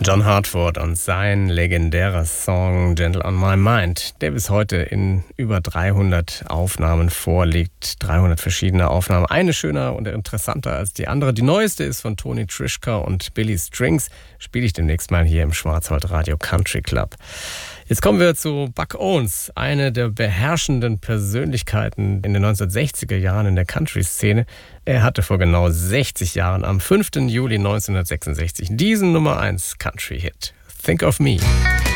John Hartford und sein legendärer Song Gentle on My Mind, der bis heute in über 300 Aufnahmen vorliegt. 300 verschiedene Aufnahmen, eine schöner und interessanter als die andere. Die neueste ist von Tony Trischka und Billy Strings, spiele ich demnächst mal hier im Schwarzwaldradio Country Club. Jetzt kommen wir zu Buck Owens, eine der beherrschenden Persönlichkeiten in den 1960er Jahren in der Country-Szene. Er hatte vor genau 60 Jahren am 5. Juli 1966 diesen Nummer 1 Country-Hit, Think of Me.